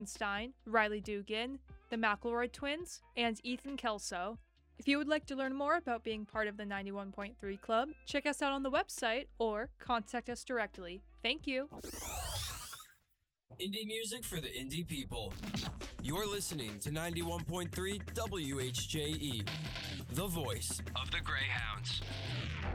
Stein, Riley Dugan, the McElroy twins, and Ethan Kelso. If you would like to learn more about being part of the 91.3 Club, check us out on the website or contact us directly. Thank you. Indie music for the indie people. You're listening to 91.3 WHJE, the voice of the Greyhounds.